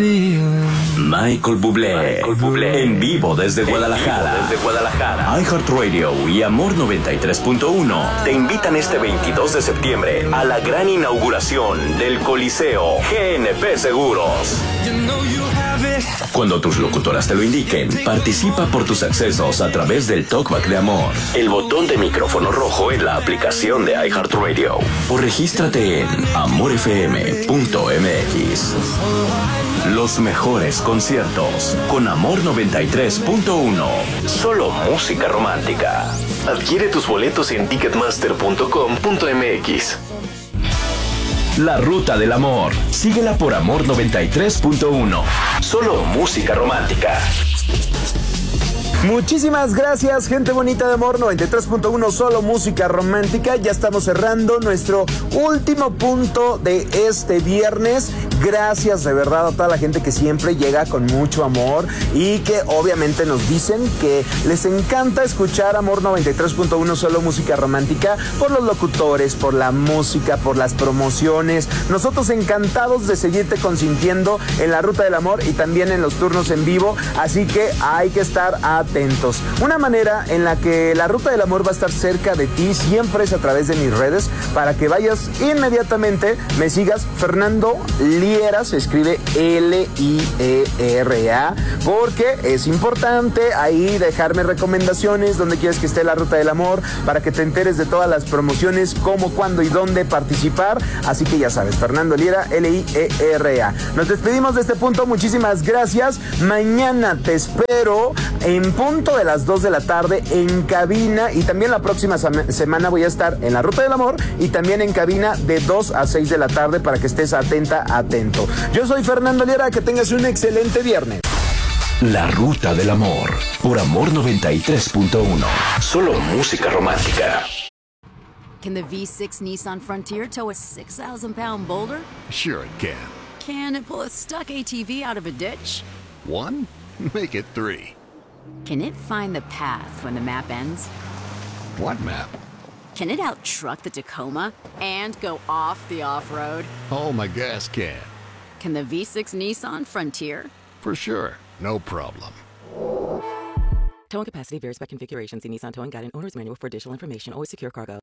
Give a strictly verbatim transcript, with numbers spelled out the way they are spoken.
Michael Bublé, Michael Bublé, en vivo desde Guadalajara, desde Guadalajara. iHeartRadio y Amor noventa y tres punto uno te invitan este veintidós de septiembre a la gran inauguración del Coliseo G N P Seguros. Cuando tus locutoras te lo indiquen, participa por tus accesos a través del Talkback de Amor, el botón de micrófono rojo en la aplicación de iHeartRadio, o regístrate en amor f m punto m x. Los mejores conciertos con Amor noventa y tres punto uno. Solo música romántica. Adquiere tus boletos en ticketmaster punto com punto m x. La Ruta del Amor. Síguela por Amor noventa y tres punto uno. Solo música romántica. Muchísimas gracias, gente bonita de Amor noventa y tres punto uno, solo música romántica. Ya estamos cerrando nuestro último punto de este viernes. Gracias de verdad a toda la gente que siempre llega con mucho amor y que obviamente nos dicen que les encanta escuchar Amor noventa y tres punto uno, solo música romántica, por los locutores, por la música, por las promociones. Nosotros encantados de seguirte consintiendo en la Ruta del Amor y también en los turnos en vivo, así que hay que estar atentos. Una manera en la que la Ruta del Amor va a estar cerca de ti siempre es a través de mis redes, para que vayas inmediatamente, me sigas. Fernando Liera, se escribe L I E R A, porque es importante ahí dejarme recomendaciones donde quieres que esté la Ruta del Amor, para que te enteres de todas las promociones, cómo, cuándo y dónde participar. Así que ya sabes, Fernando Liera, L I E R A. Nos despedimos de este punto, muchísimas gracias. Mañana te espero en punto de las dos de la tarde en cabina, y también la próxima semana voy a estar en la Ruta del Amor y también en cabina de dos a seis de la tarde, para que estés atenta, atento. Yo soy Fernando Liera, que tengas un excelente viernes. La Ruta del Amor por Amor noventa y tres punto uno. Solo música romántica. Can the V six Nissan Frontier tow a six thousand pound boulder? Sure it can. Can it pull a stuck A T V out of a ditch? One? Make it three. Can it find the path when the map ends? What map? Can it out-truck the Tacoma and go off the off-road? Oh, my gas can. Can the V six Nissan Frontier? For sure. No problem. Towing capacity varies by configuration. See Nissan Towing Guide and Owner's Manual for additional information. Always secure cargo.